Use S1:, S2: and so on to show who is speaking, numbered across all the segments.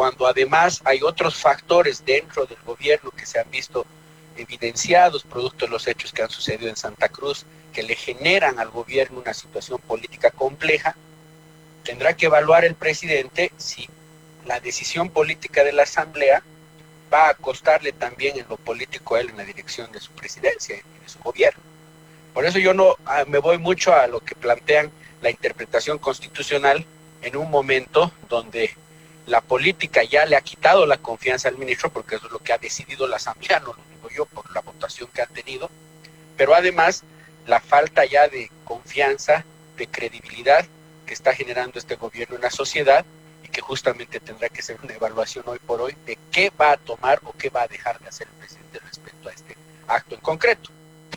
S1: cuando además hay otros factores dentro del gobierno que se han visto evidenciados producto de los hechos que han sucedido en Santa Cruz, que le generan al gobierno una situación política compleja, tendrá que evaluar el presidente si la decisión política de la Asamblea va a costarle también en lo político a él en la dirección de su presidencia y de su gobierno. Por eso yo no me voy mucho a lo que plantean la interpretación constitucional en un momento donde la política ya le ha quitado la confianza al ministro, porque eso es lo que ha decidido la Asamblea, no lo digo yo por la votación que ha tenido, pero además la falta ya de confianza, de credibilidad que está generando este gobierno en la sociedad y que justamente tendrá que ser una evaluación hoy por hoy de qué va a tomar o qué va a dejar de hacer el presidente respecto a este acto en concreto.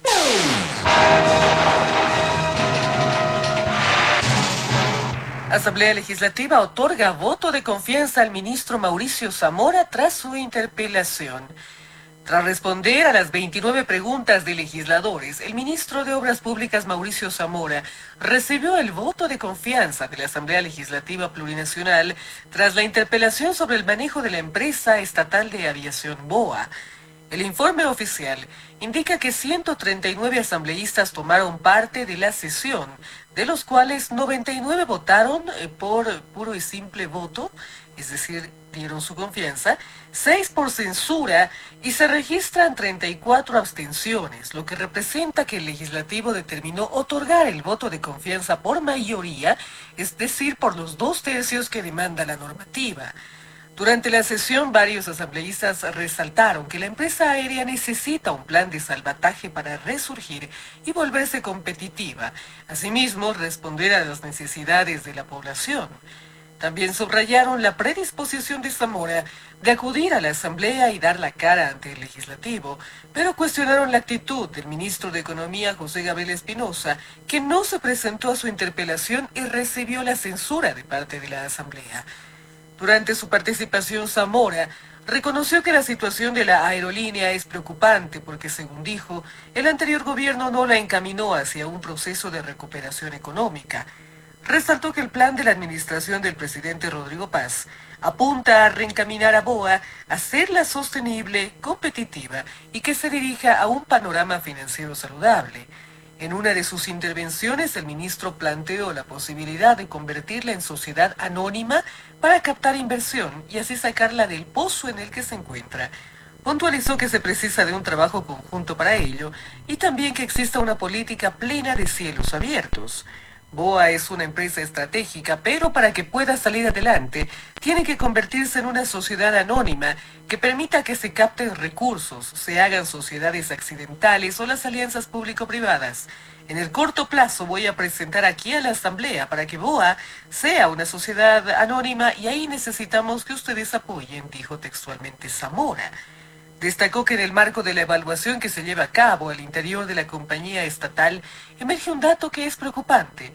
S2: Asamblea Legislativa otorga voto de confianza al ministro Mauricio Zamora tras su interpelación. Tras responder a las 29 preguntas de legisladores, el ministro de Obras Públicas Mauricio Zamora recibió el voto de confianza de la Asamblea Legislativa Plurinacional tras la interpelación sobre el manejo de la empresa estatal de aviación BOA. El informe oficial indica que 139 asambleístas tomaron parte de la sesión, de los cuales 99 votaron por puro y simple voto, es decir, dieron su confianza, 6 por censura y se registran 34 abstenciones, lo que representa que el legislativo determinó otorgar el voto de confianza por mayoría, es decir, por los 2/3 que demanda la normativa. Durante la sesión, varios asambleístas resaltaron que la empresa aérea necesita un plan de salvataje para resurgir y volverse competitiva, asimismo responder a las necesidades de la población. También subrayaron la predisposición de Zamora de acudir a la Asamblea y dar la cara ante el Legislativo, pero cuestionaron la actitud del ministro de Economía, José Gabriel Espinosa, que no se presentó a su interpelación y recibió la censura de parte de la Asamblea. Durante su participación, Zamora reconoció que la situación de la aerolínea es preocupante porque, según dijo, el anterior gobierno no la encaminó hacia un proceso de recuperación económica. Resaltó que el plan de la administración del presidente Rodrigo Paz apunta a reencaminar a BOA, a hacerla sostenible, competitiva y que se dirija a un panorama financiero saludable. En una de sus intervenciones, el ministro planteó la posibilidad de convertirla en sociedad anónima para captar inversión y así sacarla del pozo en el que se encuentra. Puntualizó que se precisa de un trabajo conjunto para ello y también que exista una política plena de cielos abiertos. BOA es una empresa estratégica, pero para que pueda salir adelante, tiene que convertirse en una sociedad anónima que permita que se capten recursos, se hagan sociedades accidentales o las alianzas público-privadas. En el corto plazo voy a presentar aquí a la Asamblea para que BOA sea una sociedad anónima y ahí necesitamos que ustedes apoyen, dijo textualmente Zamora. Destacó que en el marco de la evaluación que se lleva a cabo al interior de la compañía estatal, emerge un dato que es preocupante.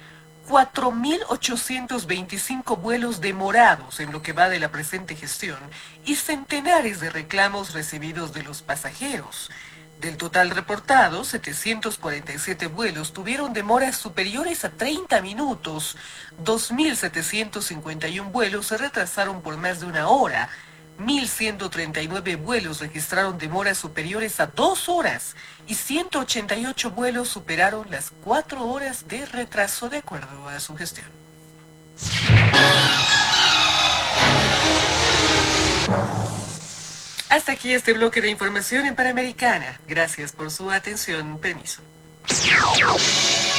S2: 4.825 vuelos demorados en lo que va de la presente gestión y centenares de reclamos recibidos de los pasajeros. Del total reportado, 747 vuelos tuvieron demoras superiores a 30 minutos, 2.751 vuelos se retrasaron por más de una hora, 1.139 vuelos registraron demoras superiores a 2 horas y 188 vuelos superaron las 4 horas de retraso de acuerdo a su gestión. Hasta aquí este bloque de información en Panamericana. Gracias por su atención. Permiso.